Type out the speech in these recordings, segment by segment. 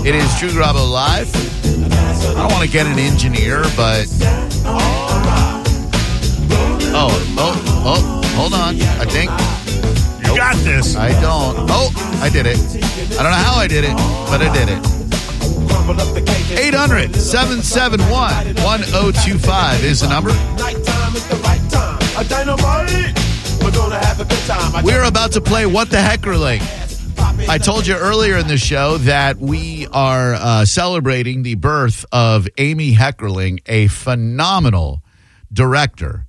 It is Drew Garabo Live. I don't want to get an engineer, but... hold on. I think... You got this. I don't. Oh, I did it. I don't know how I did it, but I did it. 800-771-1025 is the number. We're about to play What the Heckerling. I told you earlier in the show that we are celebrating the birth of Amy Heckerling, a phenomenal director.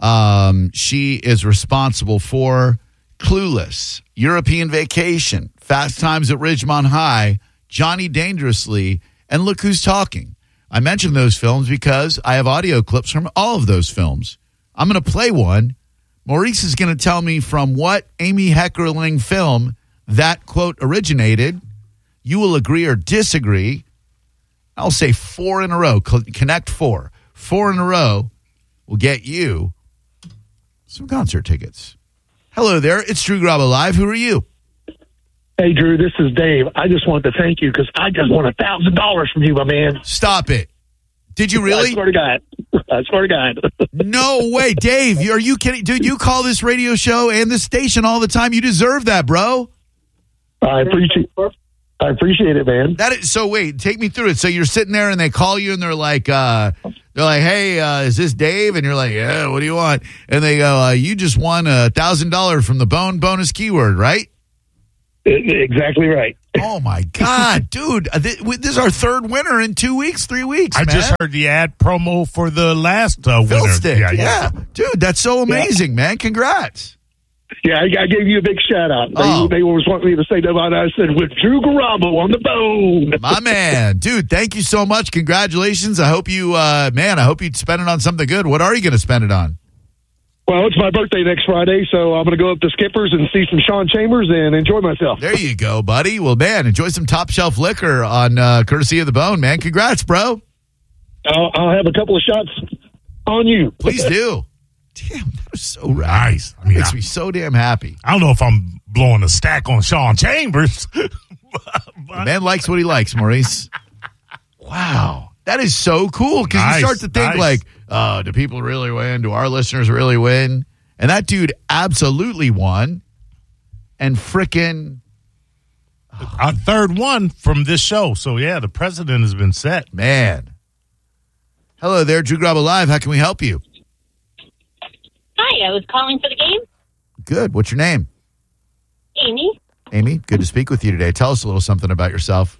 She is responsible for Clueless, European Vacation, Fast Times at Ridgemont High, Johnny Dangerously, and Look Who's Talking. I mentioned those films because I have audio clips from all of those films. I'm going to play one. Maurice is going to tell me from what Amy Heckerling film that quote originated. You will agree or disagree. I'll say 4 in a row. Connect 4. 4 in a row will get you some concert tickets. Hello there. It's Drew Garabo Live. Who are you? Hey, Drew, this is Dave. I just wanted to thank you because I just won $1,000 from you, my man. Stop it. Did you really? I swear to God. I swear to God. No way. Dave, are you kidding? Dude, you call this radio show and this station all the time. You deserve that, bro. I appreciate it, man. That is, so wait, take me through it. So you're sitting there and they call you and they're like, hey, is this Dave? And you're like, yeah, what do you want? And they go, you just won $1,000 from the Bone bonus keyword, right? Exactly right. Oh, my God, dude. This is our third winner in 2 weeks, 3 weeks, I just heard the ad promo for the last winner. Stick. Yeah. Dude, that's so amazing, man. Congrats. Yeah, I gave you a big shout out. They always want me to say that. I said, with Drew Garabo on the bone. My man. Dude, thank you so much. Congratulations. I hope you, I hope you spend it on something good. What are you going to spend it on? Well, it's my birthday next Friday, so I'm going to go up to Skipper's and see some Sean Chambers and enjoy myself. There you go, buddy. Well, man, enjoy some top shelf liquor on courtesy of the Bone, man. Congrats, bro. I'll have a couple of shots on you. Please do. Damn, that was so nice. I mean, makes me so damn happy. I don't know if I'm blowing a stack on Sean Chambers. The man likes what he likes, Maurice. Wow. That is so cool because you start to think like, do people really win? Do our listeners really win? And that dude absolutely won. And frickin' our third one from this show. So, yeah, the precedent has been set. Man. Hello there, Drew Garabo Live. How can we help you? Hi, I was calling for the game. Good. What's your name? Amy. Amy, good to speak with you today. Tell us a little something about yourself.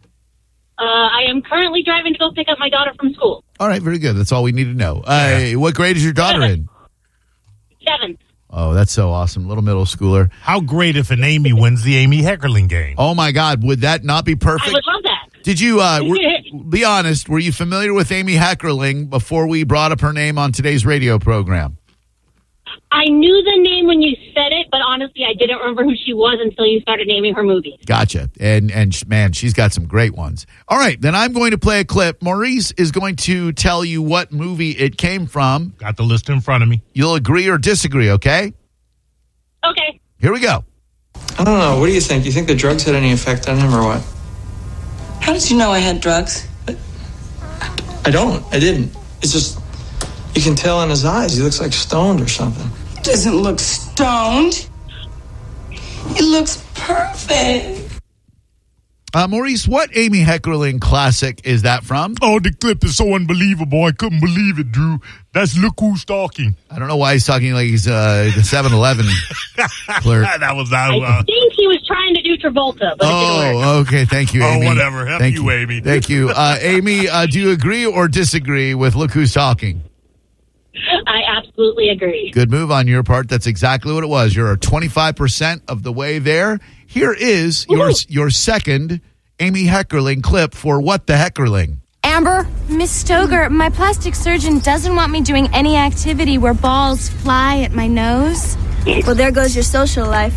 I am currently driving to go pick up my daughter from school. All right, very good. That's all we need to know. What grade is your daughter in? 7th. Oh, that's so awesome. Little middle schooler. How great if an Amy wins the Amy Heckerling game. Oh, my God. Would that not be perfect? I would love that. Did you, be honest, were you familiar with Amy Heckerling before we brought up her name on today's radio program? I knew the name when you said it, but honestly, I didn't remember who she was until you started naming her movies. Gotcha. And man, she's got some great ones. All right, then I'm going to play a clip. Maurice is going to tell you what movie it came from. Got the list in front of me. You'll agree or disagree, okay? Okay. Here we go. I don't know. What do you think? You think the drugs had any effect on him or what? How did you know I had drugs? I don't. I didn't. It's just, you can tell in his eyes. He looks like stoned or something. He doesn't look stoned. He looks perfect. Maurice, what Amy Heckerling classic is that from? Oh, the clip is so unbelievable. I couldn't believe it, Drew. That's Look Who's Talking. I don't know why he's talking like he's the 7-Eleven clerk. That was I think he was trying to do Travolta, but it didn't work. Okay. Thank you, Amy. Oh, whatever. Thank you, Amy. Thank you. Amy, do you agree or disagree with Look Who's Talking? I absolutely agree. Good move on your part. That's exactly what it was. You're 25% of the way there. Here is your second Amy Heckerling clip for What the Heckerling. Amber? Miss Stoger, my plastic surgeon doesn't want me doing any activity where balls fly at my nose. Well, there goes your social life.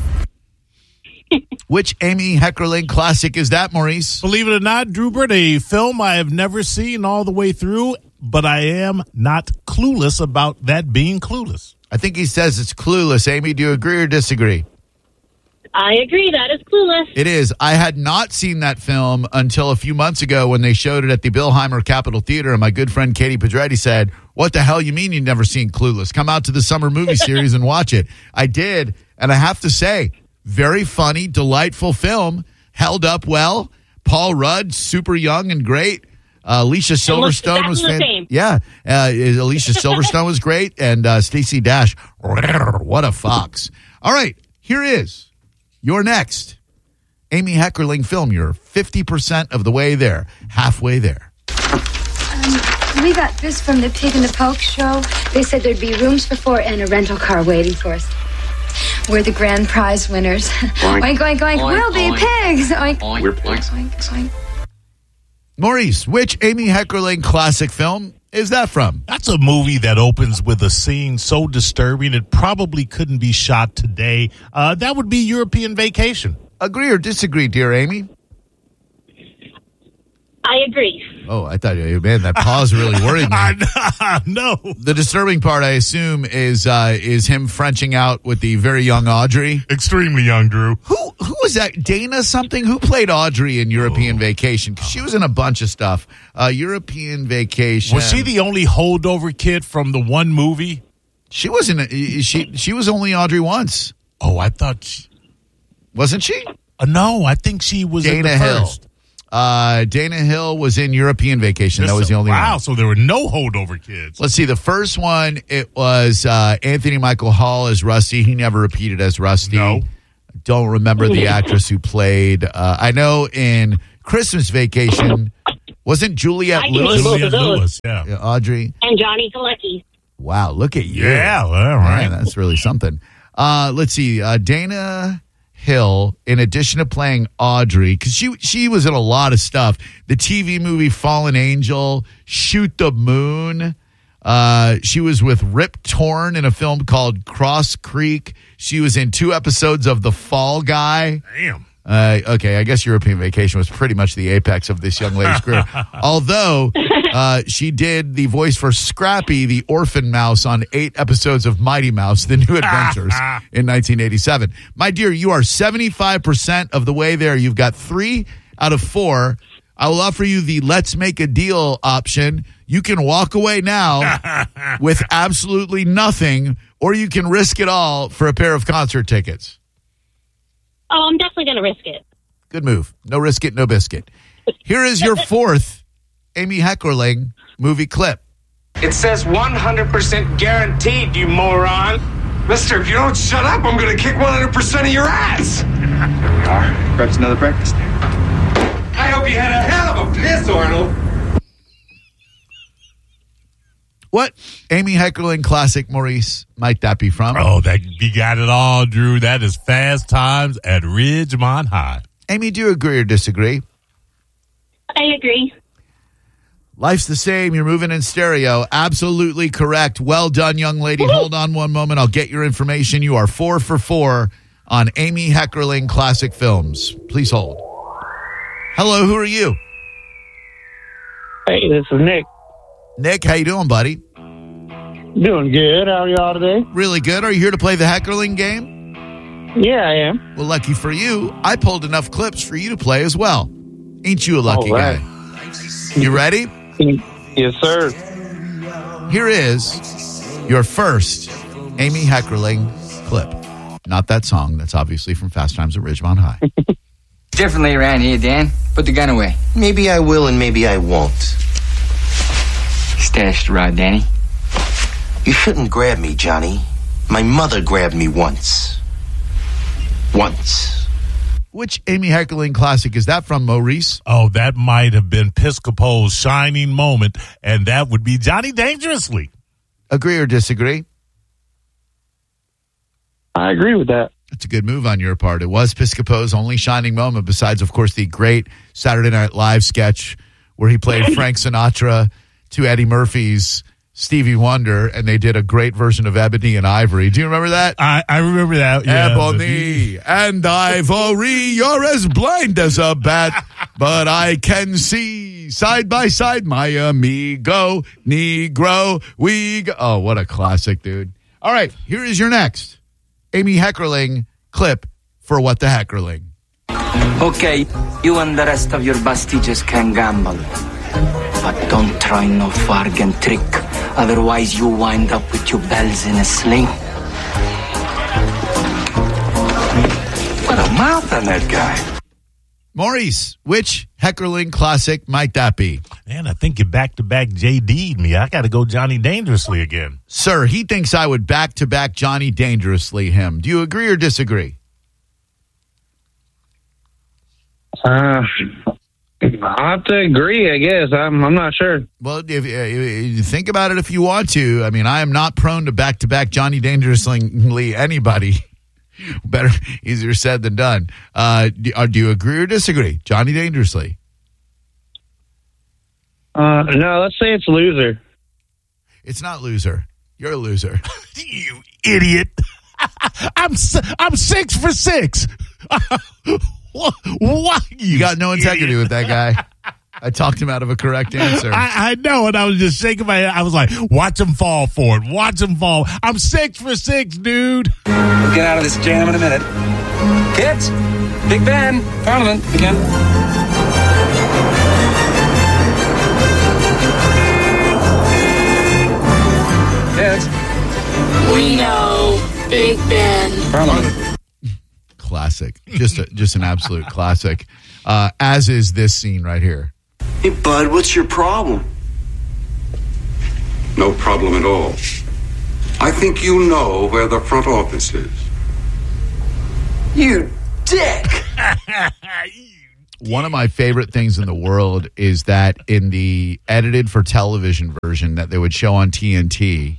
Which Amy Heckerling classic is that, Maurice? Believe it or not, Drewbert, a film I have never seen all the way through, but I am not clueless about that being clueless. I think he says it's Clueless. Amy, do you agree or disagree? I agree. That is Clueless. It is. I had not seen that film until a few months ago when they showed it at the Billheimer Capitol Theater, and my good friend Katie Pedretti said, "What the hell you mean you've never seen Clueless? Come out to the summer movie series and watch it." I did, and I have to say, very funny, delightful film, held up well. Paul Rudd, super young and great. Alicia Silverstone was fantastic. Yeah, Alicia Silverstone was great, and Stacey Dash, what a fox. All right, here is your next Amy Heckerling film. You're 50% of the way there, halfway there. We got this from the Pig and the Poke show. They said there'd be rooms for 4 and a rental car waiting for us. We're the grand prize winners. Oink, oink, oink. We'll be pigs. Oink. We're pigs. Oink, oink. Maurice, which Amy Heckerling classic film is that from? That's a movie that opens with a scene so disturbing it probably couldn't be shot today. That would be European Vacation. Agree or disagree, dear Amy? I agree. Oh, I thought, man, that pause really worried me. No. The disturbing part, I assume, is him Frenching out with the very young Audrey. Extremely young, Drew. Who was that? Dana something? Who played Audrey in European Vacation? Because she was in a bunch of stuff. European Vacation. Was she the only holdover kid from the one movie? She wasn't. She was only Audrey once. Oh, I thought. Wasn't she? No, I think she was Dana in the Hill. first. Dana Hill was in European Vacation. That was the only one. Wow, so there were no holdover kids. Let's see. The first one, it was Anthony Michael Hall as Rusty. He never repeated as Rusty. No. Don't remember the actress who played. I know in Christmas Vacation, wasn't Juliette Lewis? Juliette Lewis, yeah. Audrey. And Johnny Galecki. Wow, look at you. Yeah, all right. Man, that's really something. Let's see. Dana Hill, in addition to playing Audrey, because she was in a lot of stuff. The TV movie Fallen Angel, Shoot the Moon. She was with Rip Torn in a film called Cross Creek. She was in 2 episodes of The Fall Guy. Damn. Okay, I guess European Vacation was pretty much the apex of this young lady's career. Although she did the voice for Scrappy, the orphan mouse, on 8 episodes of Mighty Mouse, The New Adventures in 1987. My dear, you are 75% of the way there. You've got 3 out of 4. I will offer you the let's make a deal option. You can walk away now with absolutely nothing, or you can risk it all for a pair of concert tickets. Oh, I'm definitely going to risk it. Good move. No risk it, no biscuit. Here is your 4th Amy Heckerling movie clip. It says 100% guaranteed, you moron. Mister, if you don't shut up, I'm going to kick 100% of your ass. Here we are. Perhaps another breakfast. I hope you had a hell of a piss, Arnold. What Amy Heckerling classic, Maurice, might that be from? Oh, you got it all, Drew. That is Fast Times at Ridgemont High. Amy, do you agree or disagree? I agree. Life's the same. You're moving in stereo. Absolutely correct. Well done, young lady. Woo-hoo. Hold on one moment. I'll get your information. You are 4 for 4 on Amy Heckerling classic films. Please hold. Hello, who are you? Hey, this is Nick. Nick, how you doing, buddy? Doing good. How are y'all today? Really good. Are you here to play the Heckerling game? Yeah, I am. Well, lucky for you, I pulled enough clips for you to play as well. Ain't you a lucky right. guy? You ready? Yes, sir. Here is your first Amy Heckerling clip. Not that song. That's obviously from Fast Times at Ridgemont High. Differently around here, Dan. Put the gun away. Maybe I will and maybe I won't. Stash the rod, Danny. You shouldn't grab me, Johnny. My mother grabbed me once. Once. Which Amy Heckerling classic is that from, Maurice? Oh, that might have been Piscopo's shining moment, and that would be Johnny Dangerously. Agree or disagree? I agree with that. That's a good move on your part. It was Piscopo's only shining moment, besides, of course, the great Saturday Night Live sketch where he played Frank Sinatra to Eddie Murphy's Stevie Wonder, and they did a great version of Ebony and Ivory. Do you remember that? I remember that. Yeah. Ebony and Ivory, you're as blind as a bat, but I can see side by side my amigo, Negro, we go. Oh, what a classic, dude. All right, here is your next Amy Heckerling clip for What the Heckerling. Okay, you and the rest of your bastiches can gamble. But don't try no fargan trick. Otherwise, you wind up with your bells in a sling. What a mouth on that guy. Maurice, which Heckerling classic might that be? Man, I think you back-to-back JD'd me. I got to go Johnny Dangerously again. Sir, he thinks I would back-to-back Johnny Dangerously him. Do you agree or disagree? I have to agree, I guess. I'm not sure. Well, if you think about it if you want to. I mean, I am not prone to back-to-back Johnny Dangerously anybody. Better, easier said than done. Do you agree or disagree? Johnny Dangerously. No, let's say it's Loser. It's not Loser. You're a loser. You idiot. I'm 6 for 6. What? You got no integrity with that guy. I talked him out of a correct answer. I know, and I was just shaking my head. I was like, watch him fall for it. Watch him fall. I'm 6 for 6, dude. We'll get out of this jam in a minute. Kids, Big Ben, Parliament, begin. Kids. We know, Big Ben. Parliament. Classic. Just an absolute classic. As is this scene right here. Hey, bud, what's your problem? No problem at all. I think you know where the front office is. You dick! One of my favorite things in the world is that in the edited for television version that they would show on TNT,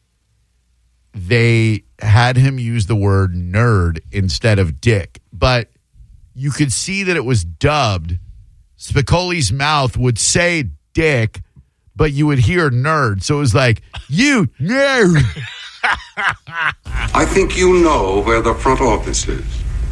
they had him use the word nerd instead of dick. But you could see that it was dubbed. Spicoli's mouth would say dick, but you would hear nerd. So it was like, you nerd. I think you know where the front office is.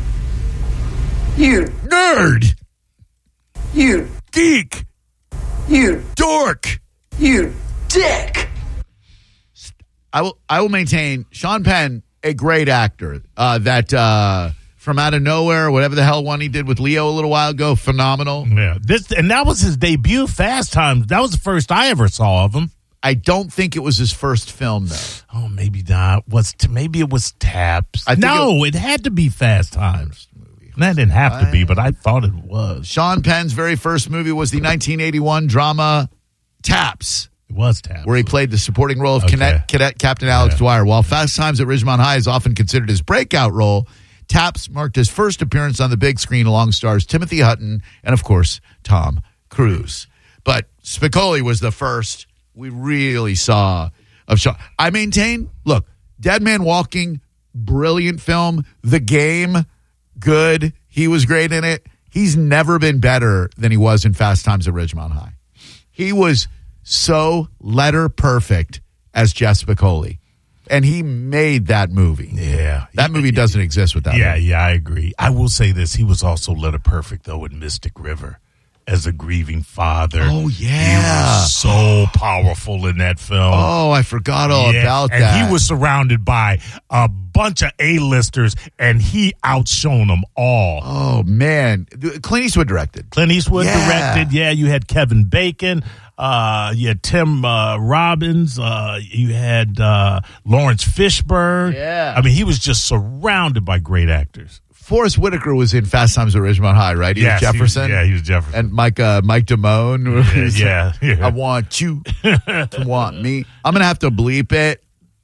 You nerd. You geek. You dork. You dick. I will maintain Sean Penn, a great actor. That From Out of Nowhere, whatever the hell one he did with Leo a little while ago, phenomenal. Yeah, and that was his debut. Fast Times. That was the first I ever saw of him. I don't think it was his first film, though. Oh, maybe not. Maybe it was Taps. It had to be Fast Times. That didn't have to be, but I thought it was. Sean Penn's very first movie was the 1981 drama Taps. It was Taps. Where he played the supporting role of Cadet Captain Alex Dwyer. While Fast Times at Ridgemont High is often considered his breakout role, Taps marked his first appearance on the big screen along stars Timothy Hutton and, of course, Tom Cruise. But Spicoli was the first we really saw of Sean. I maintain, look, Dead Man Walking, brilliant film. The Game, good. He was great in it. He's never been better than he was in Fast Times at Ridgemont High. He was so letter perfect as Jeff Spicoli. And he made that movie. Yeah. That movie doesn't exist without him. Yeah, I agree. I will say this. He was also letter perfect, though, in Mystic River as a grieving father. Oh, yeah. He was so powerful in that film. Oh, I forgot all about that. And he was surrounded by a bunch of A-listers, and he outshone them all. Oh, man. Clint Eastwood directed. Directed. Yeah, you had Kevin Bacon. You had Tim Robbins. You had Lawrence Fishburne. Yeah. I mean, he was just surrounded by great actors. Forrest Whitaker was in Fast Times at Ridgemont High, right? He was Jefferson. He was Jefferson. And Mike Damone. Yeah. I want you to want me. I'm going to have to bleep it.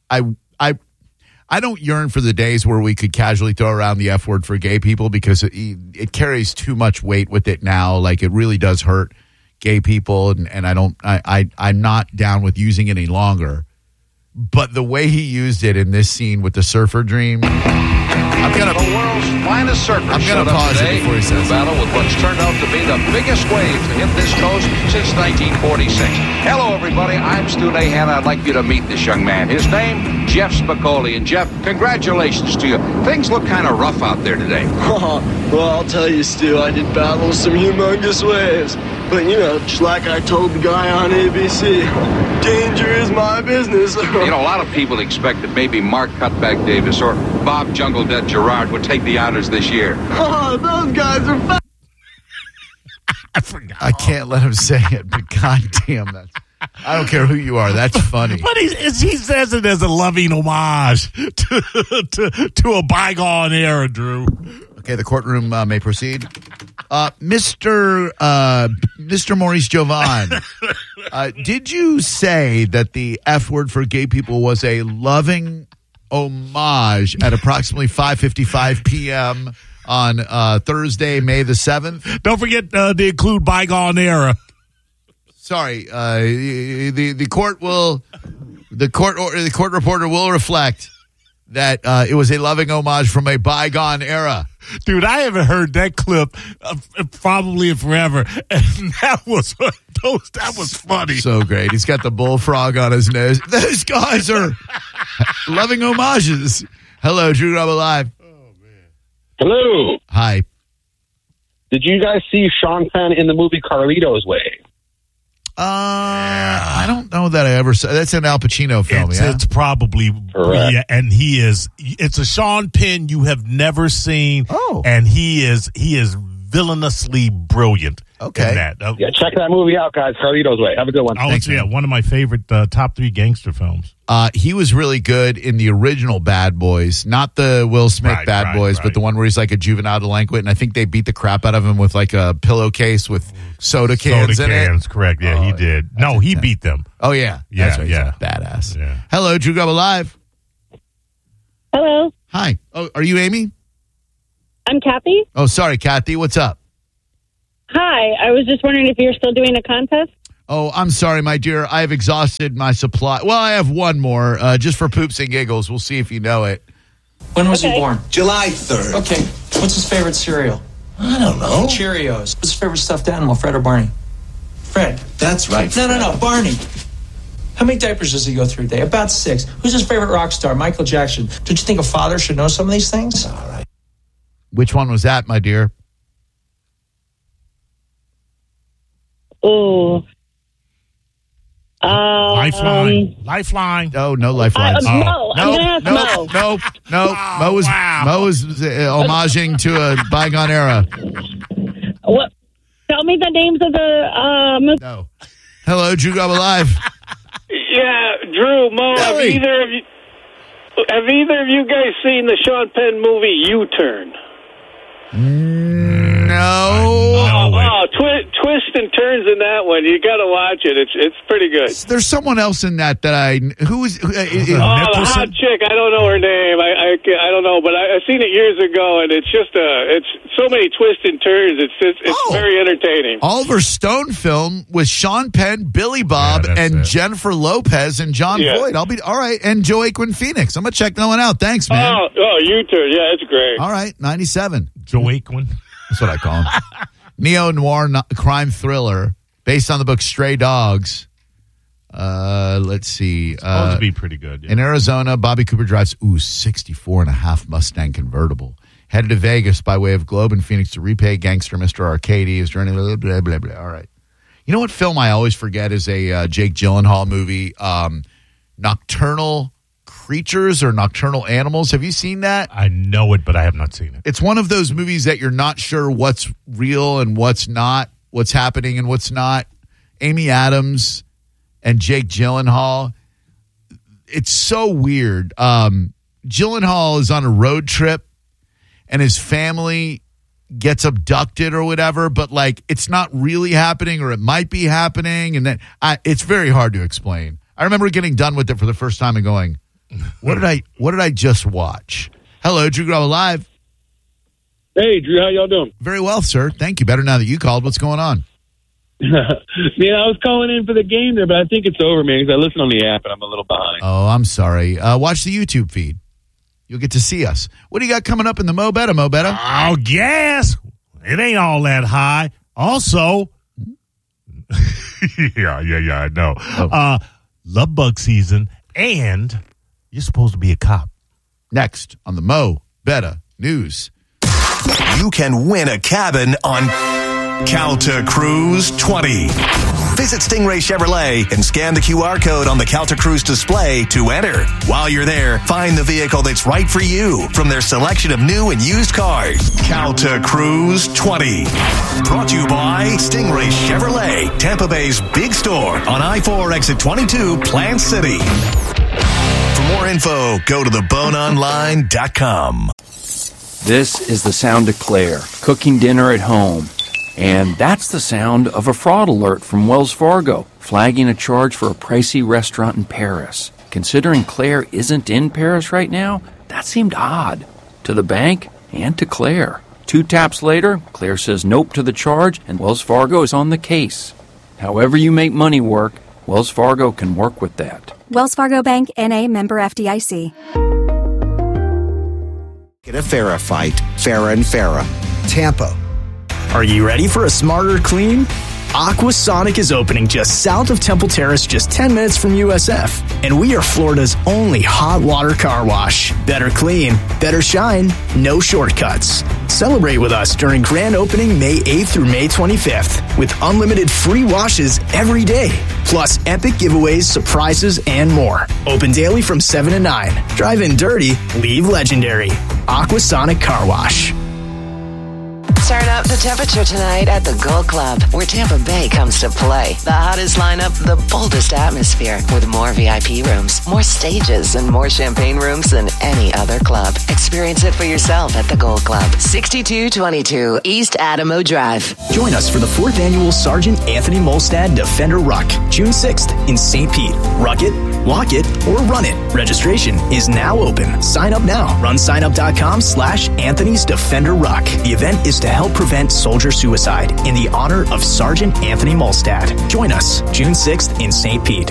I don't yearn for the days where we could casually throw around the F word for gay people because it carries too much weight with it now. Like, it really does hurt gay people, and I'm not down with using it any longer. But the way he used it in this scene with the surfer dream, the world's finest surfers. I'm going to pause it before he says battle with what's turned out to be the biggest wave to hit this coast since 1946. Hello, everybody. I'm Stu Nahan. I'd like you to meet this young man. His name, Jeff Spicoli. And Jeff, congratulations to you. Things look kind of rough out there today. Well, I'll tell you, Stu, I did battle some humongous waves. But, just like I told the guy on ABC, danger is my business. A lot of people expect that maybe Mark Cutback Davis or Bob Jungle Dead Gerard would take the honors this year. Oh, those guys are fat. I forgot. I can't let him say it, but goddamn, I don't care who you are. That's funny. But he says it as a loving homage to a bygone era, Drew. Okay, the courtroom may proceed. Mr. Maurice Jovan, did you say that the F word for gay people was a loving homage at approximately 5:55 p.m. on Thursday, May the 7th? Don't forget to include bygone era. Sorry, the court reporter will reflect that it was a loving homage from a bygone era. Dude, I haven't heard that clip probably in forever, and that was funny. So great. He's got the bullfrog on his nose. Those guys are loving homages. Hello, Drew Garabo Live. Hello. Hi. Did you guys see Sean Penn in the movie Carlito's Way? I don't know that I ever saw. That's an Al Pacino film, It's probably, correct. Yeah, and it's a Sean Penn you have never seen, and he is villainously brilliant. Okay. In that. Yeah, check that movie out, guys. Carlito's Way. Have a good one. Oh, Thanks, man. one of my favorite top 3 gangster films. He was really good in the original Bad Boys, not the Will Smith Bad Boys, but the one where he's like a juvenile delinquent, and I think they beat the crap out of him with like a pillowcase with soda cans in it. Correct. Yeah, he did. No, he beat them. Oh, yeah. Yeah, That's right. yeah. Badass. Yeah. Hello, Drew Garabo Live. Hello, Hi. Oh, are you Amy? I'm Kathy. Oh, sorry, Kathy. What's up? Hi, I was just wondering if you're still doing a contest. Oh, I'm sorry, my dear. I have exhausted my supply. Well, I have one more, just for poops and giggles. We'll see if you know it. When was he born? July 3rd. Okay. What's his favorite cereal? I don't know. Cheerios. What's his favorite stuffed animal, Fred or Barney? Fred. That's right. No, Barney. How many diapers does he go through a day? About 6. Who's his favorite rock star? Michael Jackson. Don't you think a father should know some of these things? All right. Which one was that, my dear? Oh. Lifeline. Oh, no lifelines. No, I'm going to ask Mo. No. Mo was homaging to a bygone era. What? Tell me the names of the... No. Hello, Drew Garabo Live. Yeah, Drew, Mo, have either of you guys seen the Sean Penn movie U-Turn? No. Twist and turns in that one. You got to watch it. It's pretty good. There's someone else in that who is the hot chick. I don't know her name. I don't know, but I seen it years ago, and it's just it's so many twists and turns. It's very entertaining. Oliver Stone film with Sean Penn, Billy Bob, and Jennifer Lopez and John Voight. I'll be all right, and Joaquin Phoenix. I'm gonna check that one out. Thanks, man. Oh, U-Turn. Yeah, it's great. All right, 97. Joaquin. That's what I call him. Neo-noir crime thriller based on the book Stray Dogs. Let's see. Supposed to be pretty good. Yeah. In Arizona, Bobby Cooper drives 64.5 Mustang convertible. Headed to Vegas by way of Globe and Phoenix to repay gangster Mr. Arcady. His journey, blah, blah, blah, blah. All right. You know what film I always forget is a Jake Gyllenhaal movie, Nocturnal Creatures or Nocturnal Animals. Have you seen that? I know it, but I have not seen it. It's one of those movies that you're not sure what's real and what's not, what's happening and what's not. Amy Adams and Jake Gyllenhaal. It's so weird. Gyllenhaal is on a road trip and his family gets abducted or whatever, but like it's not really happening or it might be happening. And then it's very hard to explain. I remember getting done with it for the first time and going, what did I just watch? Hello, Drew Garabo Live. Hey, Drew, how y'all doing? Very well, sir. Thank you. Better now that you called. What's going on? Man, I was calling in for the game there, but I think it's over, man, because I listen on the app and I'm a little behind. Oh, I'm sorry. Watch the YouTube feed. You'll get to see us. What do you got coming up in the Mo Better? Oh, gas. It ain't all that high. Also, yeah, I know. Oh. Love bug season, and you're supposed to be a cop. Next on the Mo Better News. You can win a cabin on Calta Cruise 20. Visit Stingray Chevrolet and scan the QR code on the Calta Cruise display to enter. While you're there, find the vehicle that's right for you from their selection of new and used cars. Calta Cruise 20. Brought to you by Stingray Chevrolet, Tampa Bay's big store on I-4 exit 22, Plant City. For more info, go to theboneonline.com. This is the sound of Claire, cooking dinner at home. And that's the sound of a fraud alert from Wells Fargo, flagging a charge for a pricey restaurant in Paris. Considering Claire isn't in Paris right now, that seemed odd. To the bank and to Claire. 2 taps later, Claire says nope to the charge, and Wells Fargo is on the case. However you make money work, Wells Fargo can work with that. Wells Fargo Bank, N.A., member FDIC. Get a Farrah fight, Farrah and Farrah. Tampa. Are you ready for a smarter clean? Aquasonic is opening just south of Temple Terrace, just 10 minutes from USF. And we are Florida's only hot water car wash. Better clean, better shine, no shortcuts. Celebrate with us during grand opening May 8th through May 25th with unlimited free washes every day. Plus epic giveaways, surprises, and more. Open daily from 7 to 9. Drive in dirty, leave legendary. Aquasonic Car Wash. Turn up the temperature tonight at the Gold Club, where Tampa Bay comes to play. The hottest lineup, the boldest atmosphere, with more VIP rooms, more stages, and more champagne rooms than any other club. Experience it for yourself at the Gold Club, 6222 East Adamo Drive. Join us for the 4th annual Sergeant Anthony Molstad Defender Ruck, June 6th in St. Pete. Ruck it, walk it, or run it. Registration is now open. Sign up now. RunSignup.com/Anthony's Defender Ruck. The event is to help prevent soldier suicide in the honor of Sergeant Anthony Molstad. Join us June 6th in St. Pete.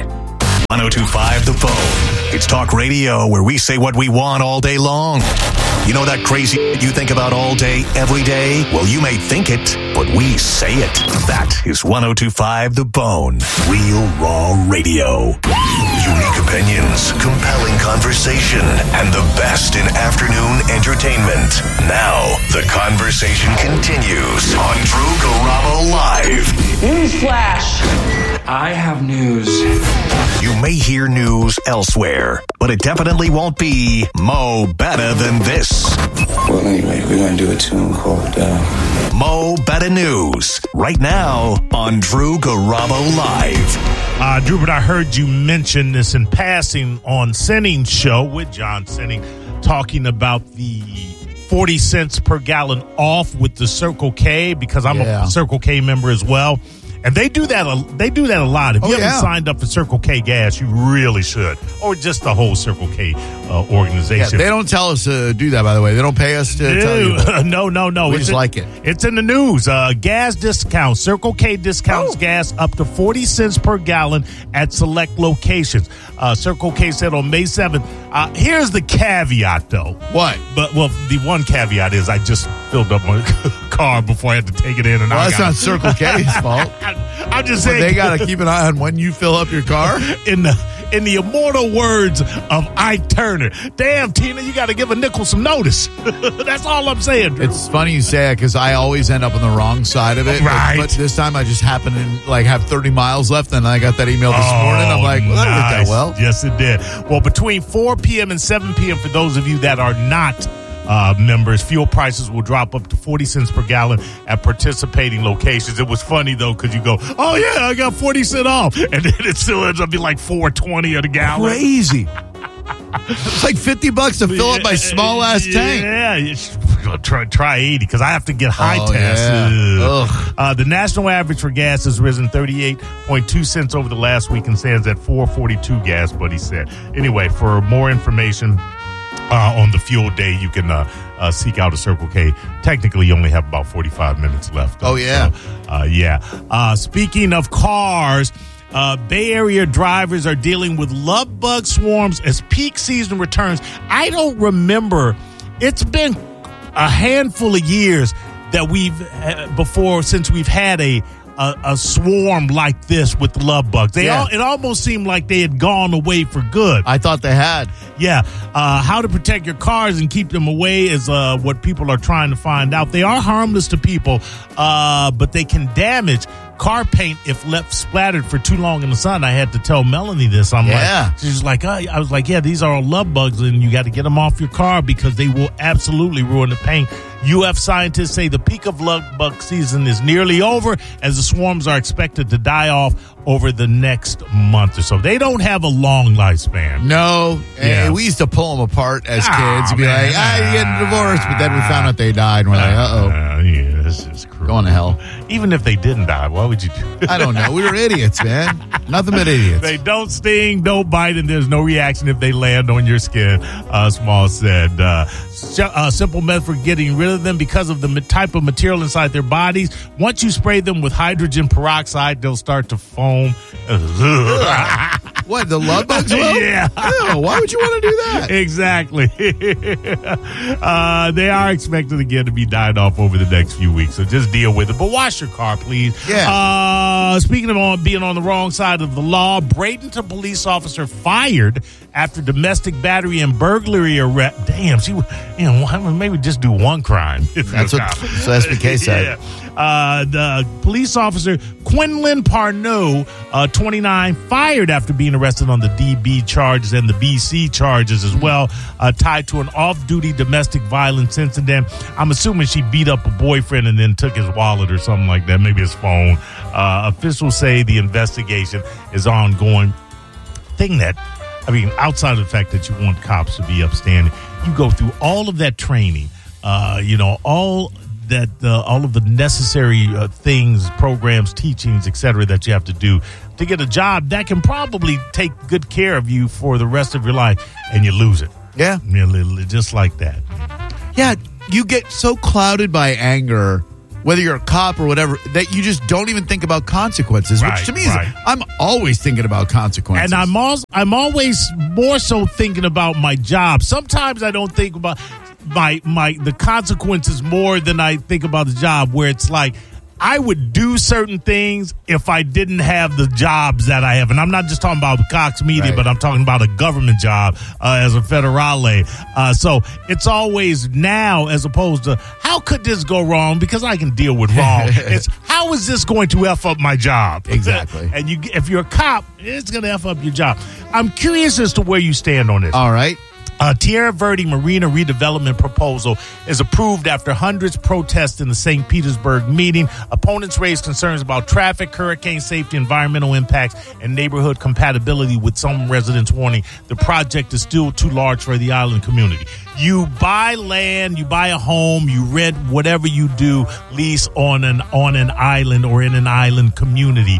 1025 The Bone. It's talk radio where we say what we want all day long. You know that crazy you think about all day, every day? Well, you may think it, but we say it. That is 1025 The Bone. Real raw radio. Unique opinions, compelling conversation, and the best in afternoon entertainment. Now, the conversation continues on Drew Garabo Live. Newsflash! I have news. You may hear news elsewhere, but it definitely won't be Mo Better Than This. Well, anyway, we're going to do a tune called Mo Better News, right now on Drew Garabo Live. Drew, but I heard you mention this in passing on Sinning's show with John Sinning, talking about the 40 cents per gallon off with the Circle K, because I'm a Circle K member as well. And they do that a lot. If you haven't signed up for Circle K gas, you really should. Or just the whole Circle K organization. Yeah, they don't tell us to do that, by the way. They don't pay us to tell you. No. We just like it. It's in the news. Gas discounts. Circle K discounts gas up to 40 cents per gallon at select locations. Circle K said on May 7th. Here's the caveat, though. What? The one caveat is I just filled up my car before I had to take it in. And that's not Circle K's fault. I'm just saying. They got to keep an eye on when you fill up your car. In the immortal words of Ike Turner, damn, Tina, you got to give a nickel some notice. That's all I'm saying, Drew. It's funny you say it because I always end up on the wrong side of it. Right. But this time I just happened to have 30 miles left, and I got that email this morning. I'm like, well, that didn't that well. Yes, it did. Well, between 4 p.m. and 7 p.m., for those of you that are not members, fuel prices will drop up to 40 cents per gallon at participating locations. It was funny, though, because you go, oh, yeah, I got 40 cents off. And then it still ends up being like $4.20 a gallon. Crazy. It's like $50 to fill up my small-ass tank. Yeah, try 80 because I have to get high tests. Yeah. The national average for gas has risen 38.2 cents over the last week and stands at $4.42 gas, Buddy said. Anyway, for more information on the fuel day, you can seek out a Circle K. Technically, you only have about 45 minutes left. Oh, yeah. So, speaking of cars, Bay Area drivers are dealing with love bug swarms as peak season returns. I don't remember. It's been a handful of years that since we've had a a swarm like this with the love bugs. It almost seemed like they had gone away for good. I thought they had. Yeah. How to protect your cars and keep them away is what people are trying to find out. They are harmless to people, but they can damage car paint if left splattered for too long in the sun. I had to tell Melanie this. She's like, I was like, yeah, these are all love bugs, and you got to get them off your car because they will absolutely ruin the paint. UF scientists say the peak of love bug season is nearly over, as the swarms are expected to die off over the next month or so. They don't have a long lifespan. No. Yeah. We used to pull them apart as kids and be like, you're getting divorced. But then we found out they died, and we're like, yeah, this is cruel. Going to hell. Even if they didn't die, why would you do it? I don't know. We were idiots, man. Nothing but idiots. They don't sting, don't bite, and there's no reaction if they land on your skin, Small said. A simple method for getting rid of them because of the type of material inside their bodies. Once you spray them with hydrogen peroxide, they'll start to foam. What, the love bugs will? Yeah. Ew, why would you want to do that? Exactly. They are expected again to be died off over the next few weeks, so just deal with it. But wash your car, please. Yeah. Speaking of being on the wrong side of the law, Bradenton police officer fired after domestic battery and burglary arrest. Damn, maybe just do one crime. That's what SBK said. Yeah. The police officer, Quinlan Parnot, 29, fired after being arrested on the DB charges and the BC charges as well, tied to an off-duty domestic violence incident. I'm assuming she beat up a boyfriend and then took his wallet or something like that, maybe his phone. Officials say the investigation is ongoing. Outside of the fact that you want cops to be upstanding, you go through all of that training, all of the necessary things, programs, teachings, etc., that you have to do to get a job that can probably take good care of you for the rest of your life, and you lose it. Yeah. Just like that. Yeah, you get so clouded by anger, whether you're a cop or whatever, that you just don't even think about consequences, which to me is, I'm always thinking about consequences. And I'm always more so thinking about my job. Sometimes I don't think about the consequences more than I think about the job, where it's like I would do certain things if I didn't have the jobs that I have. And I'm not just talking about Cox Media, but I'm talking about a government job as a federale. So it's always now as opposed to how could this go wrong, because I can deal with wrong. It's how is this going to F up my job? Exactly. And if you're a cop, it's going to F up your job. I'm curious as to where you stand on this. All right. Tierra Verde Marina redevelopment proposal is approved after hundreds protest in the St. Petersburg meeting. Opponents raised concerns about traffic, hurricane safety, environmental impacts, and neighborhood compatibility, with some residents warning the project is still too large for the island community. You buy land, you buy a home, you rent whatever you do, lease on an island or in an island community.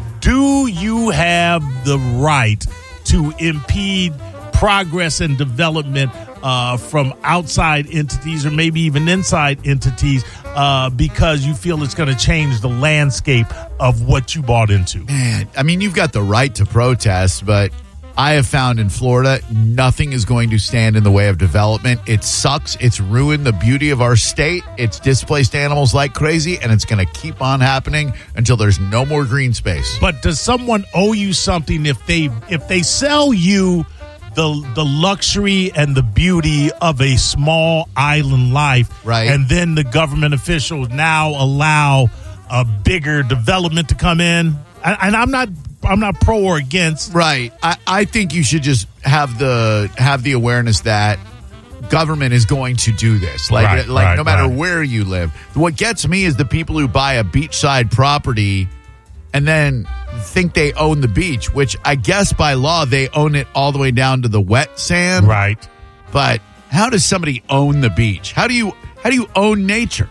Do you have the right to impede progress and development from outside entities or maybe even inside entities because you feel it's going to change the landscape of what you bought into? Man, you've got the right to protest, but I have found in Florida, nothing is going to stand in the way of development. It sucks. It's ruined the beauty of our state. It's displaced animals like crazy, and it's going to keep on happening until there's no more green space. But does someone owe you something if they sell you the luxury and the beauty of a small island life, right? And then the government officials now allow a bigger development to come in? And I'm not pro or against. Right. I think you should just have the awareness that government is going to do this. No matter where you live. What gets me is the people who buy a beachside property and then think they own the beach, which I guess by law they own it all the way down to the wet sand. Right. But how does somebody own the beach? How do you own nature?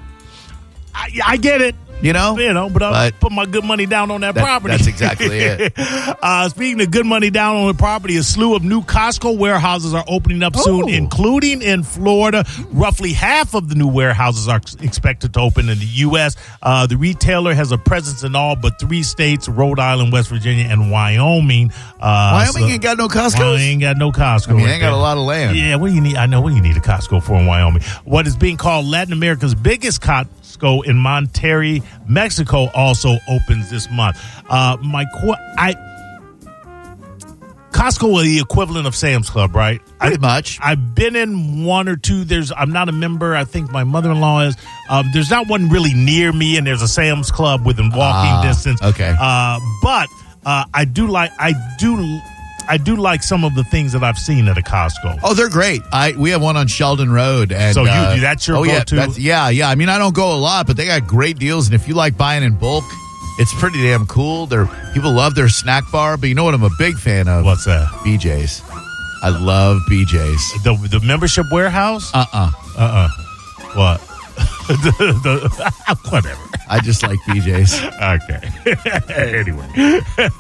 I get it. But I'll put my good money down on that property. That's exactly it. Speaking of good money down on the property, a slew of new Costco warehouses are opening up soon, including in Florida. Roughly half of the new warehouses are expected to open in the U.S. The retailer has a presence in all but 3 states, Rhode Island, West Virginia, and Wyoming. Wyoming ain't got no Costco? Wyoming ain't got no Costco. They ain't got a lot of land. Yeah, what do you need? I know what you need a Costco for in Wyoming. What is being called Latin America's biggest Costco in Monterrey, Mexico, also opens this month. Costco is the equivalent of Sam's Club, right? Pretty much. I've been in one or two. I'm not a member. I think my mother-in-law is. There's not one really near me, and there's a Sam's Club within walking distance. Okay. But I do like some of the things that I've seen at a Costco. Oh, they're great. We have one on Sheldon Road. And, so that's your go-to? Yeah. I mean, I don't go a lot, but they got great deals. And if you like buying in bulk, it's pretty damn cool. People love their snack bar, but you know what I'm a big fan of? What's that? BJ's. I love BJ's. The membership warehouse? What? Whatever. I just like BJ's. Okay. Anyway.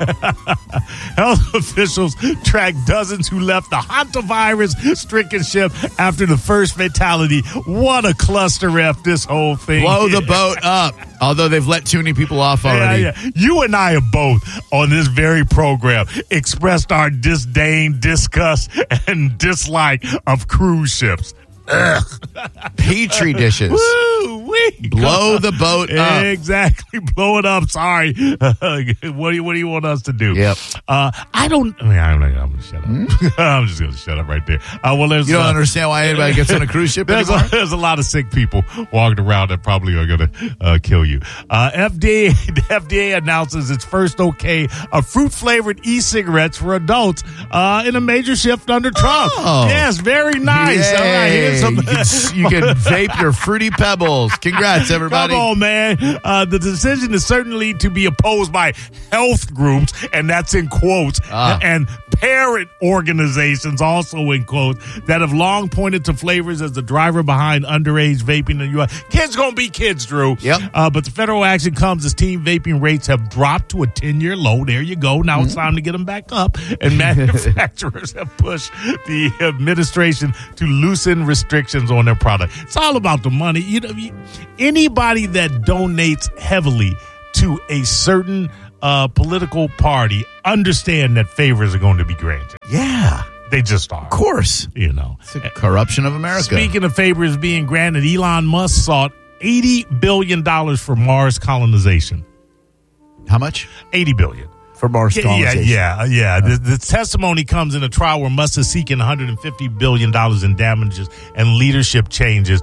Health officials track dozens who left the hantavirus-stricken ship after the first fatality. What a cluster F this whole thing. Blow the boat up. Although they've let too many people off already. Yeah. You and I have both, on this very program, expressed our disdain, disgust, and dislike of cruise ships. Ugh. Petri dishes. Woo-wee. Blow the boat up. Exactly. Blow it up. Sorry. What do you want us to do? Yep. I'm going to shut up. I'm just going to shut up right there. You don't understand why anybody gets on a cruise ship anymore? There's a lot of sick people walking around that probably are going to kill you. The FDA announces its first okay of fruit-flavored e-cigarettes for adults in a major shift under Trump. Oh. Yes, very nice. Yay. All right, here's some. You can vape your Fruity Pebbles. Congrats, everybody. Come on, man. The decision is certainly to be opposed by health groups, and that's in quotes, and parent organizations, also in quotes, that have long pointed to flavors as the driver behind underage vaping in the U.S. Kids gonna be kids, Drew. Yep. But the federal action comes as teen vaping rates have dropped to a 10-year low. There you go. Now it's time to get them back up. And manufacturers have pushed the administration to loosen restrictions on their product. It's all about the money. You know, anybody that donates heavily to a certain political party understand that favors are going to be granted. Yeah. They just are. Of course. You know. It's the corruption of America. Speaking of favors being granted, Elon Musk sought $80 billion for Mars colonization. How much? $80 billion. For Mars colonization. Yeah. The testimony comes in a trial where Musk is seeking $150 billion in damages and leadership changes.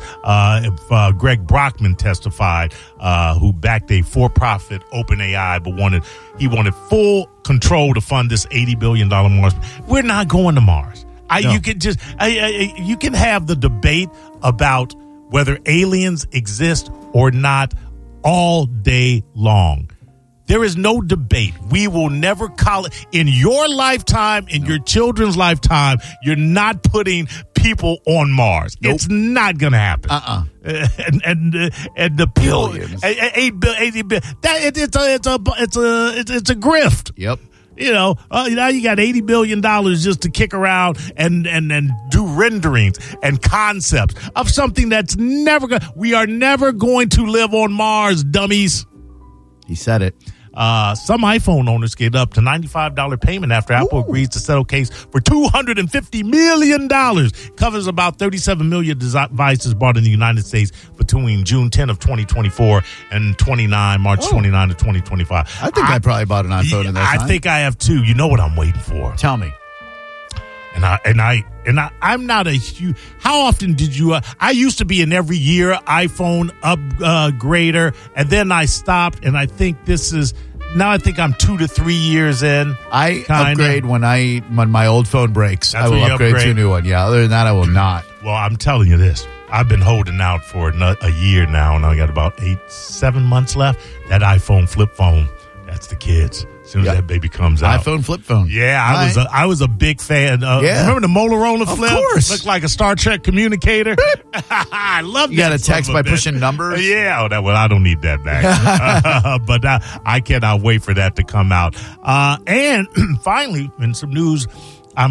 Greg Brockman testified, who backed a for-profit OpenAI, but he wanted full control to fund this $80 billion Mars. We're not going to Mars. No. You can have the debate about whether aliens exist or not all day long. There is no debate. We will never call it in your lifetime, in your children's lifetime. You're not putting people on Mars. Nope. It's not going to happen. And the billions. 80 billion. It's a grift. Yep. You know, now you got $80 billion just to kick around and do renderings and concepts of something that's never going. We are never going to live on Mars, dummies. He said it. Some iPhone owners get up to $95 payment after Apple agrees to settle case for $250 million. Covers about 37 million devices bought in the United States between June 10 of 2024 and March 29 of 2025. I think I probably bought an iPhone in that time. I think I have too. You know what I'm waiting for? Tell me. I'm not a huge. How often did you? I used to be an every year iPhone upgrader, and then I stopped. And I think now I think I'm 2 to 3 years in. I upgrade when my old phone breaks. I will upgrade to a new one. Yeah. Other than that, I will not. Well, I'm telling you this. I've been holding out for a year now, and I got about 7 months left. That iPhone flip phone. That's the kids. As soon as that baby comes out. iPhone flip phone. Yeah, I was a big fan. Remember the Motorola flip? Of course. Looked like a Star Trek communicator. I love that. You got a text by pushing numbers? Yeah. I don't need that back. But I cannot wait for that to come out. And finally, in some news, I'm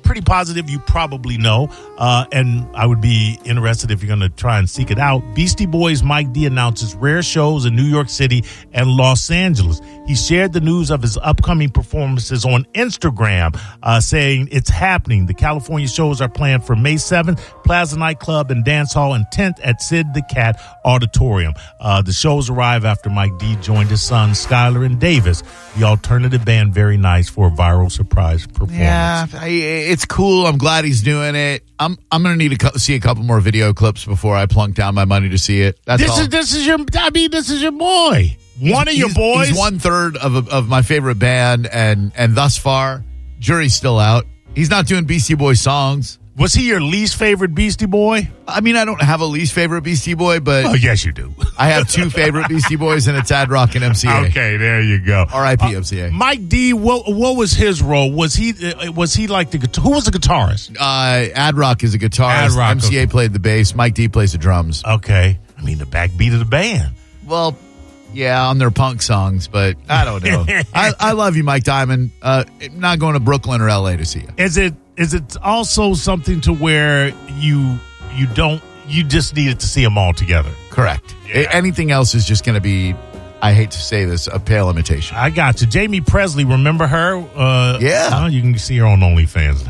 pretty positive you probably know, and I would be interested if you're going to try and seek it out. Beastie Boys Mike D announces rare shows in New York City and Los Angeles. He shared the news of his upcoming performances on Instagram, saying it's happening. The California shows are planned for May 7th, Plaza Nightclub and Dance Hall, and 10th at Sid the Cat Auditorium. The shows arrive after Mike D joined his sons Skylar and Davis, the alternative band Very Nice, for a viral surprise performance. Yeah, it's cool. I'm glad he's doing it. I'm going to need to see a couple more video clips before I plunk down my money to see it. That's all. This is your boy. One of your boys. He's 1/3 of my favorite band, and thus far, jury's still out. He's not doing Beastie Boy songs. Was he your least favorite Beastie Boy? I mean, I don't have a least favorite Beastie Boy, but... Oh, yes, you do. I have two favorite Beastie Boys, and it's Ad Rock and MCA. Okay, there you go. R.I.P. MCA. Mike D, what was his role? Was he like the... Who was the guitarist? Ad Rock is a guitarist. MCA played the bass. Mike D plays the drums. Okay. I mean, the backbeat of the band. Well... Yeah, on their punk songs, but I don't know. I love you, Mike Diamond. Not going to Brooklyn or L.A. to see you. Is it also something to where you just needed to see them all together? Correct. Yeah. Anything else is just going to be, I hate to say this, a pale imitation. I got you. Jamie Presley, remember her? Yeah. You can see her on OnlyFans.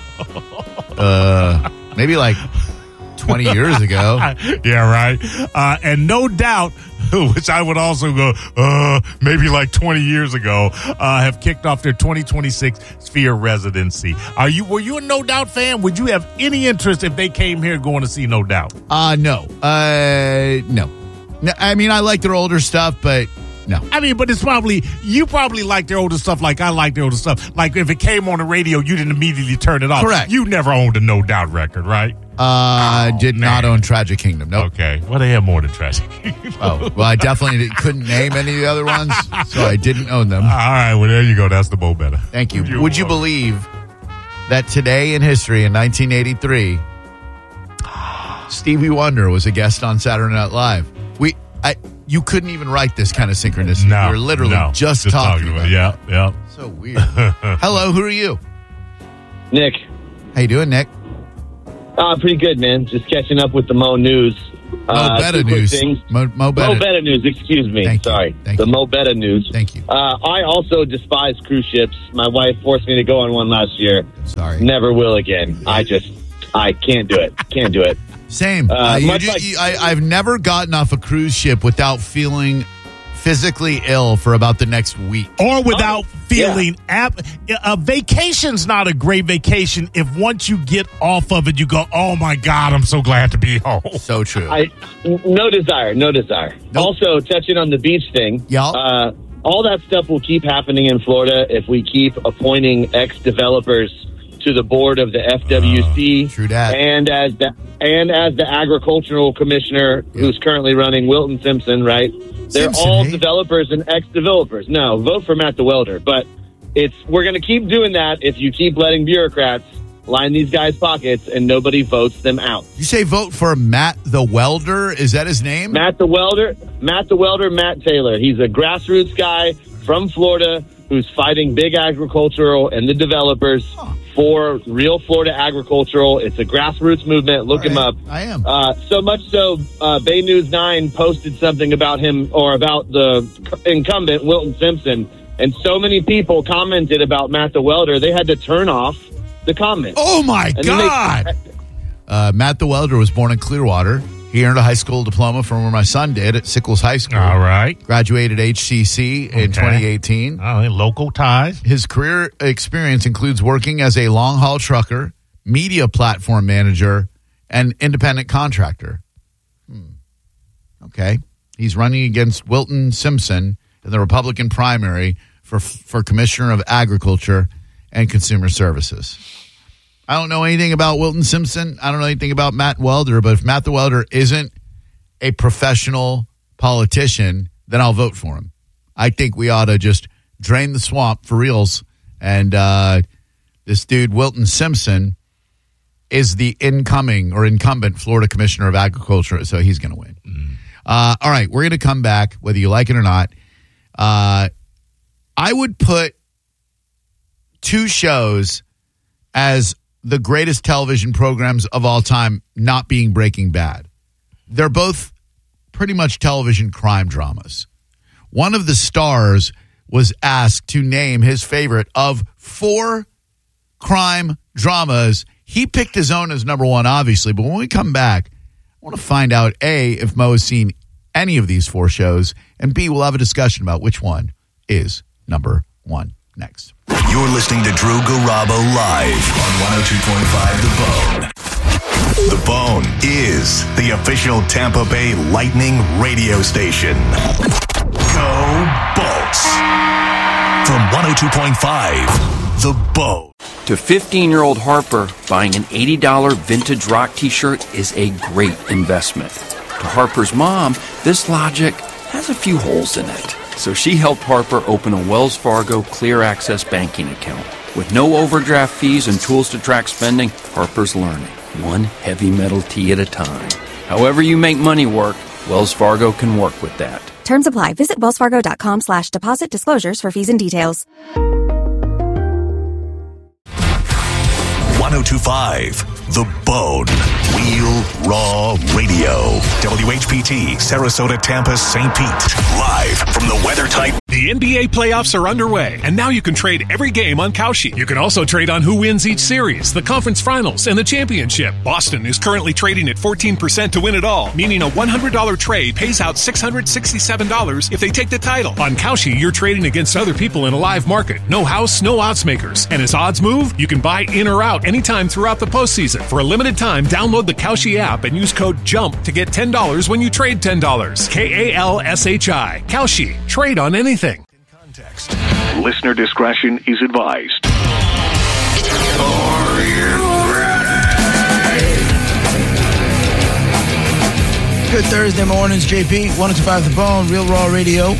Maybe like 20 years ago. Yeah, right. And no doubt, which I would also go, maybe like 20 years ago, have kicked off their 2026 Sphere residency. Were you a No Doubt fan? Would you have any interest if they came here going to see No Doubt? No. No. I mean, I like their older stuff, but no. I mean, but you probably like their older stuff like I like their older stuff. Like if it came on the radio, you didn't immediately turn it off. Correct. You never owned a No Doubt record, right? Did not own Tragic Kingdom. Nope. Okay. Well, they have more than Tragic Kingdom. Oh, well, I definitely couldn't name any of the other ones, so I didn't own them. All right. Well, there you go. That's the Mo Better. Thank you. Would you believe that today in history, in 1983, Stevie Wonder was a guest on Saturday Night Live? You couldn't even write this kind of synchronicity. No, we were literally just talking about it. Yeah. So weird. Hello, who are you? Nick. How you doing, Nick? Pretty good, man. Just catching up with the Mo News. Mo Better News. Mo Better News, excuse me. Sorry. The Mo Better News. Thank you. I also despise cruise ships. My wife forced me to go on one last year. Sorry. Never will again. I can't do it. Can't do it. Same. I've never gotten off a cruise ship without feeling physically ill for about the next week. Or without feeling... A vacation's not a great vacation if once you get off of it, you go, oh, my God, I'm so glad to be home. So true. No desire. Nope. Also, touching on the beach thing, all that stuff will keep happening in Florida if we keep appointing ex-developers to the board of the FWC. True that. And as the agricultural commissioner who's currently running, Wilton Simpson, right? They're all developers and ex-developers. No, vote for Matt the Welder. But we're going to keep doing that if you keep letting bureaucrats line these guys' pockets and nobody votes them out. You say vote for Matt the Welder? Is that his name? Matt the Welder, Matt Taylor. He's a grassroots guy from Florida who's fighting big agricultural and the developers for real Florida agricultural. It's a grassroots movement. Look him up. I am. So much so, Bay News 9 posted something about him or about the incumbent, Wilton Simpson, and so many people commented about Matt the Welder, they had to turn off the comment. Oh, my God! Matt the Welder was born in Clearwater. He earned a high school diploma from where my son did at Sickles High School. All right. Graduated HCC in 2018. Local ties. His career experience includes working as a long-haul trucker, media platform manager, and independent contractor. Okay. He's running against Wilton Simpson in the Republican primary for Commissioner of Agriculture and Consumer Services. I don't know anything about Wilton Simpson. I don't know anything about Matt Welder, but if Matt the Welder isn't a professional politician, then I'll vote for him. I think we ought to just drain the swamp for reals. And this dude, Wilton Simpson, is the incumbent Florida Commissioner of Agriculture, so he's going to win. All right, we're going to come back, whether you like it or not. I would put two shows as the greatest television programs of all time not being Breaking Bad. They're both pretty much television crime dramas. One of the stars was asked to name his favorite of 4 crime dramas. He picked his own as number 1, obviously. But when we come back, I want to find out, A, if Mo has seen any of these 4 shows, and B, we'll have a discussion about which one is number 1 next. You're listening to Drew Garabo live on 102.5 The Bone. The Bone is the official Tampa Bay Lightning radio station. Go Bolts. From 102.5 The Bone. To 15-year-old Harper, buying an $80 vintage rock t-shirt is a great investment. To Harper's mom, this logic has a few holes in it. So she helped Harper open a Wells Fargo Clear Access banking account. With no overdraft fees and tools to track spending, Harper's learning, one heavy metal tee at a time. However you make money work, Wells Fargo can work with that. Terms apply. Visit wellsfargo.com/deposit disclosures for fees and details. 102.5 The Bone. Real Raw Radio. WHPT, Sarasota, Tampa, St. Pete. Live from the WeatherTight. The NBA playoffs are underway, and now you can trade every game on Kalshi. You can also trade on who wins each series, the conference finals, and the championship. Boston is currently trading at 14% to win it all, meaning a $100 trade pays out $667 if they take the title. On Kalshi, you're trading against other people in a live market. No house, no odds makers. And as odds move, you can buy in or out anytime throughout the postseason. For a limited time, download the Kalshi app and use code JUMP to get $10 when you trade $10. KALSHI. Kalshi. Trade on anything. Listener discretion is advised. Are you ready? Good Thursday mornings, JP. 102.5 The Bone, Real Raw Radio,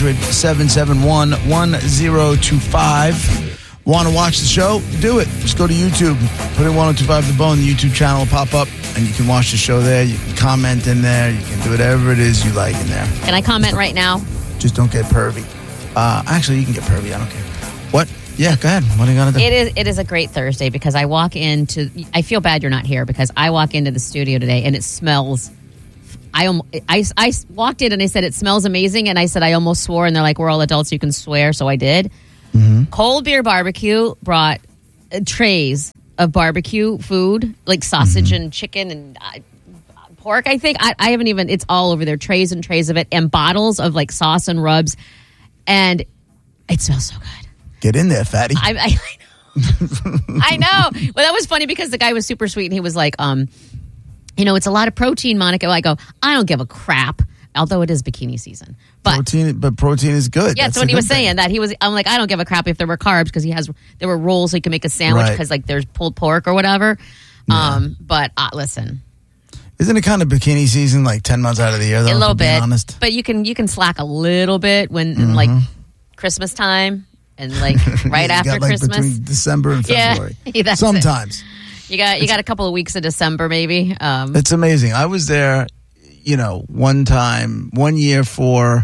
800-771-1025. Want to watch the show? Do it. Just go to YouTube. Put in 102.5 The Bone. The YouTube channel will pop up, and you can watch the show there. You can comment in there. You can do whatever it is you like in there. Can I comment right now? Just don't get pervy. Actually, you can get pervy. I don't care. What? Yeah, go ahead. What are you going to do? It is a great Thursday because I walk into... I feel bad you're not here because I walk into the studio today and it smells... I walked in and I said, it smells amazing. And I said, I almost swore. And they're like, we're all adults. You can swear. So I did. Mm-hmm. Cold Beer Barbecue brought trays of barbecue food, like sausage and chicken and pork, I think. I haven't even... It's all over there. Trays and trays of it. And bottles of like sauce and rubs. And it smells so good. Get in there, fatty. I know. I know. Well, that was funny because the guy was super sweet and he was like, it's a lot of protein, Monica. I go, I don't give a crap, although it is bikini season. But protein is good. Yeah, that's what he was saying. That he was. I'm like, I don't give a crap if there were carbs because there were rolls so he could make a sandwich because like there's pulled pork or whatever. Yeah. But listen. Isn't it kind of bikini season like 10 months out of the year, though? A little bit. Honest? But you can slack a little bit when in like Christmas time and like right after Christmas. Between December and February. Yeah, sometimes. You got a couple of weeks of December maybe. It's amazing. I was there, one year for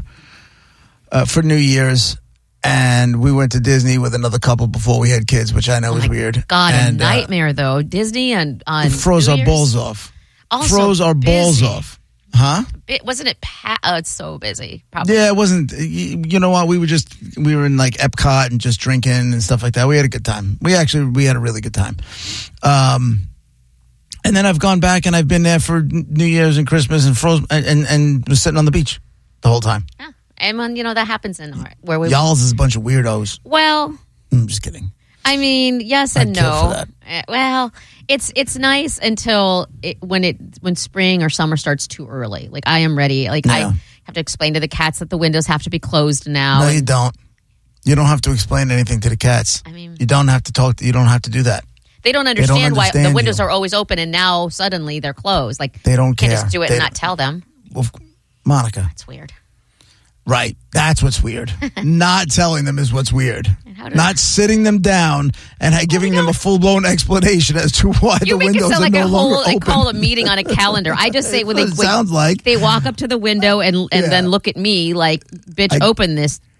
New Year's. And we went to Disney with another couple before we had kids, which I know is weird. God, a nightmare, though. Disney on it froze New our Year's? balls off. Also froze our balls off. Huh? Wasn't it? It's so busy. Probably. Yeah, it wasn't. You know what? We were in like Epcot and just drinking and stuff like that. We had a good time. We had a really good time. And then I've gone back and I've been there for New Year's and Christmas and froze and was sitting on the beach the whole time. Yeah. And when that happens in where we y'all's is a bunch of weirdos. Well, I'm just kidding. I mean, yes and I'd kill no. for that. Well, it's nice until when spring or summer starts too early. Like I am ready. Like I have to explain to the cats that the windows have to be closed now. No, you don't. You don't have to explain anything to the cats. I mean, you don't have to talk. You don't have to do that. They don't understand why the windows are always open and now suddenly they're closed. Like they don't care. You can't just do it and not tell them. Well, Monica, that's weird. Right. That's what's weird. Not telling them is what's weird. Not sitting them down and giving them a full-blown explanation as to why the windows are no longer open. I call a meeting on a calendar. I just say when they walk up to the window and then look at me like, bitch, open this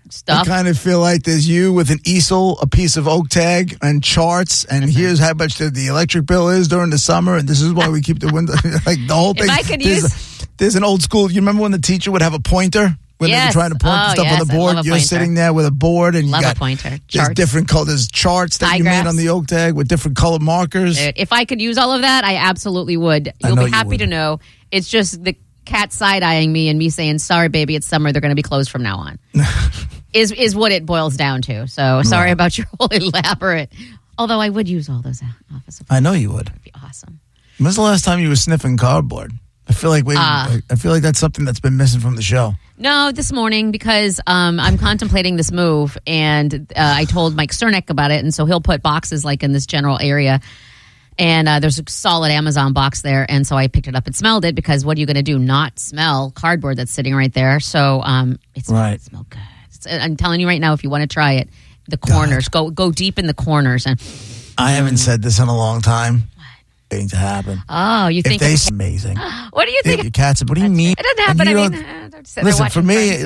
stuff. I kind of feel like there's you with an easel, a piece of oak tag, and charts, and here's how much the electric bill is during the summer, and this is why we keep the window, like the whole thing. If I could there's an old school, you remember when the teacher would have a pointer? When they were trying to point stuff on the board, you're sitting there with a board, and you got a pointer. There's Charts. different colors, charts that you made on the oak tag with different color markers. Dude, if I could use all of that, I absolutely would. You'll be happy to know. It's just the cat side-eyeing me and me saying, sorry, baby, it's summer. They're going to be closed from now on. is what it boils down to. So sorry about your whole elaborate. Although I would use all those office supplies. I know you would. That'd be awesome. When's the last time you were sniffing cardboard? I feel like that's something that's been missing from the show. No, this morning because I'm contemplating this move, and I told Mike Cernak about it, and so he'll put boxes like in this general area, and there's a solid Amazon box there, and so I picked it up and smelled it because what are you going to do? Not smell cardboard that's sitting right there? So it smells good. I'm telling you right now, if you want to try it, the corners go deep in the corners, and I haven't said this in a long time. Waiting to happen. Oh, you think it's amazing? What do you think? Your cats. What do you mean? It doesn't happen. I mean, listen, for me,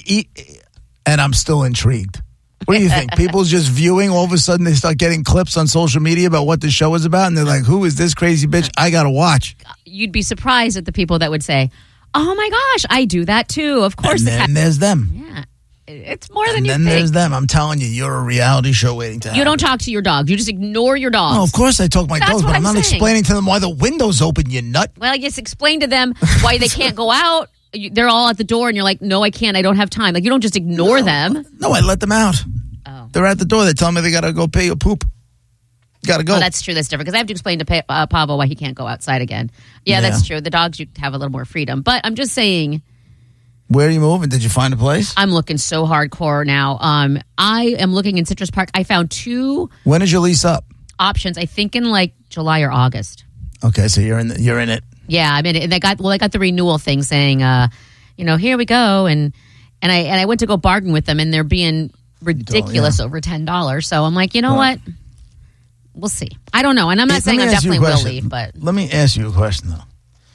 and I'm still intrigued. What do you think? People's just viewing. All of a sudden, they start getting clips on social media about what the show is about, and they're like, "Who is this crazy bitch? I gotta watch." You'd be surprised at the people that would say, "Oh my gosh, I do that too." Of course, and then there's them. Yeah. It's more than and you then think. There's them. I'm telling you, you're a reality show waiting to happen. You don't talk to your dog. You just ignore your dogs. No, of course I talk to my dogs, but I'm not explaining to them why the window's open, you nut. Well, I just explain to them why they can't go out. They're all at the door, and you're like, no, I can't. I don't have time. Like, you don't just ignore them. No, I let them out. Oh. They're at the door. They tell me they got to go pay a poop. Got to go. Oh, that's true. That's different because I have to explain to Pablo why he can't go outside again. Yeah, that's true. The dogs, you have a little more freedom. But I'm just saying... Where are you moving? Did you find a place? I'm looking so hardcore now. I am looking in Citrus Park. I found 2. When is your lease up? Options. I think in like July or August. Okay, so you're in it. Yeah, I'm in it. And I got the renewal thing saying, here we go, and I went to go bargain with them, and they're being ridiculous over $10. So I'm like, you know what? We'll see. I don't know, and I'm not saying I definitely will leave, but let me ask you a question though.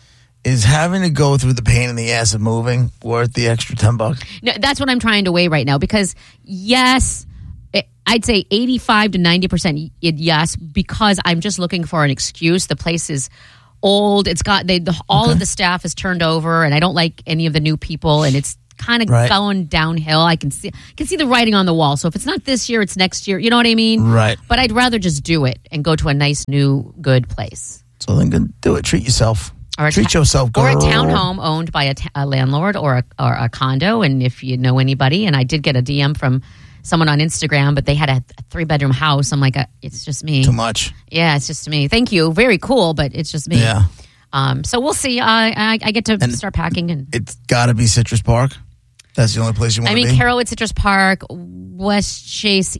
Is having to go through the pain in the ass of moving worth the extra $10? No, that's what I'm trying to weigh right now because, yes, I'd say 85 to 90% yes, because I'm just looking for an excuse. The place is old. It's got all of the staff is turned over, and I don't like any of the new people, and it's kind of going downhill. I can see the writing on the wall. So if it's not this year, it's next year. You know what I mean? Right. But I'd rather just do it and go to a nice, new, good place. So then do it. Treat yourself. Treat yourself, girl. Or a townhome owned by a landlord or a condo. And if you know anybody, and I did get a DM from someone on Instagram, but they had a 3-bedroom house. I'm like, it's just me. Too much. Yeah, it's just me. Thank you. Very cool, but it's just me. Yeah. So we'll see. I get to start packing. And it's got to be Citrus Park. That's the only place you want to be? Carrollwood, Citrus Park, West Chase,